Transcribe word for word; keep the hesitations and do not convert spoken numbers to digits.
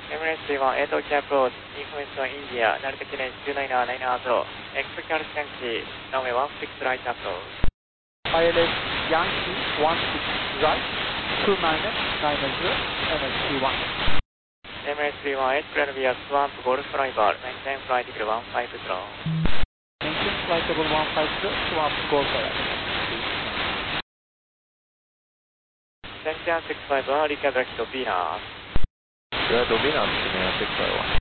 Emirates three one eight Tokyo approach, information India, Narita Kinetic two nine nine zero, expect Yankee, runway one six right approach. I L S Yankee one six right, two nine nine zero, Emirates three one. Emirates three one eight, clear via Swamp Golf Flybar, maintain flight level one five zero. Maintain flight level one five zero, Swamp Golf Flybar. Center six five one, recover to Venus. Red Venus, six five one.